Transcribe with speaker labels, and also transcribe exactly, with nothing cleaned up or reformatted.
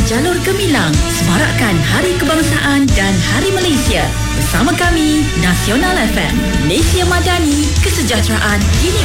Speaker 1: jalur gemilang semarakkan Hari Kebangsaan dan Hari Malaysia. Bersama kami, Nasional F M, Malaysia Madani, kesejahteraan kini